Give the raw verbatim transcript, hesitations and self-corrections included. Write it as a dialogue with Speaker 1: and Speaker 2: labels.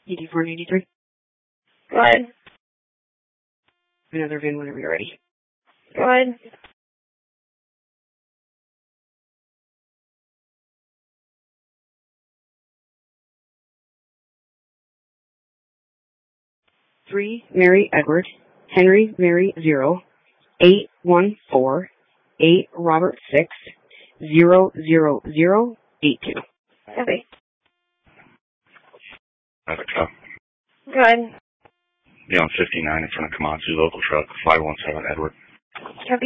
Speaker 1: eighty-four eighty-three.
Speaker 2: Go ahead.
Speaker 1: Another V I N whenever you're ready.
Speaker 2: Go ahead.
Speaker 1: Three Mary Edward, Henry Mary zero, eight one four, eight Robert six, zero zero zero eight two.
Speaker 2: Copy.
Speaker 3: Another truck.
Speaker 2: Go ahead.
Speaker 3: Be on fifty-nine in front of Komatsu local truck, five one seven Edward.
Speaker 2: Copy.